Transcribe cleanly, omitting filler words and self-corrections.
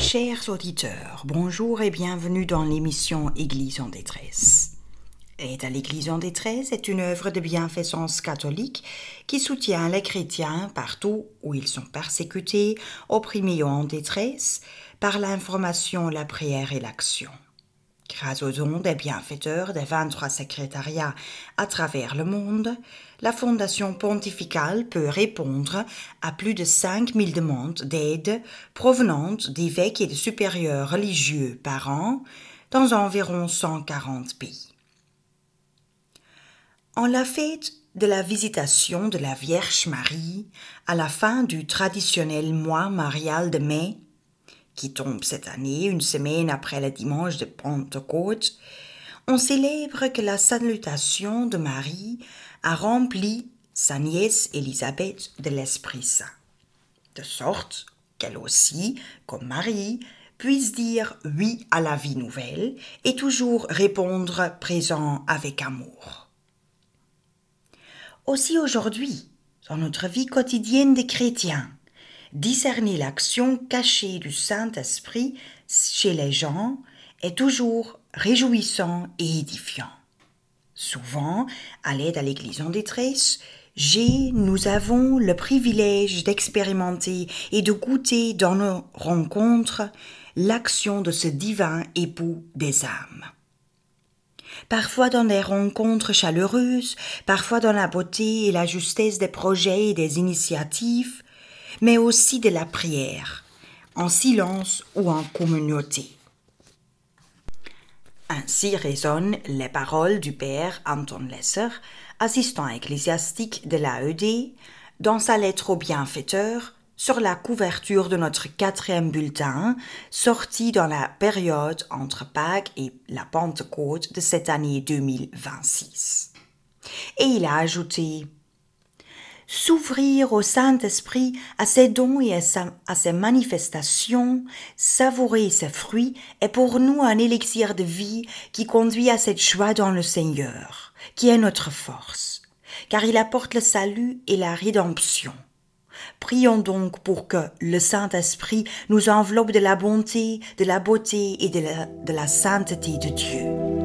Chers auditeurs, bonjour et bienvenue dans l'émission Église en détresse. Aide à l'Église en détresse est une œuvre de bienfaisance catholique qui soutient les chrétiens partout où ils sont persécutés, opprimés ou en détresse par l'information, la prière et l'action. Grâce aux dons des bienfaiteurs des 23 secrétariats à travers le monde, la Fondation pontificale peut répondre à plus de 5000 demandes d'aide provenant d'évêques et de supérieurs religieux par an dans environ 140 pays. En la fête de la Visitation de la Vierge Marie, à la fin du traditionnel mois marial de mai, qui tombe cette année une semaine après le dimanche de Pentecôte, on célèbre que la salutation de Marie a rempli sa nièce Élisabeth de l'Esprit Saint, de sorte qu'elle aussi, comme Marie, puisse dire oui à la vie nouvelle et toujours répondre présent avec amour. Aussi aujourd'hui, dans notre vie quotidienne des chrétiens, discerner l'action cachée du Saint-Esprit chez les gens est toujours réjouissant et édifiant. Souvent, à l'aide à l'Église en détresse, nous avons le privilège d'expérimenter et de goûter dans nos rencontres l'action de ce divin époux des âmes. Parfois dans des rencontres chaleureuses, parfois dans la beauté et la justesse des projets et des initiatives, mais aussi de la prière, en silence ou en communauté. Ainsi résonnent les paroles du père Anton Lesser, assistant ecclésiastique de l'AED, dans sa lettre aux bienfaiteurs sur la couverture de notre 4e bulletin, sorti dans la période entre Pâques et la Pentecôte de cette année 2026. Et il a ajouté: s'ouvrir au Saint-Esprit, à ses dons et à ses manifestations, savourer ses fruits est pour nous un élixir de vie qui conduit à cette joie dans le Seigneur, qui est notre force, car il apporte le salut et la rédemption. Prions donc pour que le Saint-Esprit nous enveloppe de la bonté, de la beauté et de la sainteté de Dieu.